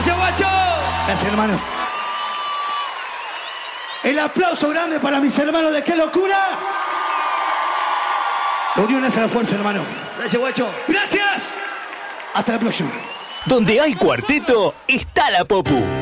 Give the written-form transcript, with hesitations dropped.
Gracias, guacho. Gracias, hermano. El aplauso grande para mis hermanos de Qué Locura. La unión hace la fuerza, hermano. Gracias, guacho. Gracias. Hasta la próxima. Donde hay cuarteto, está la Popu.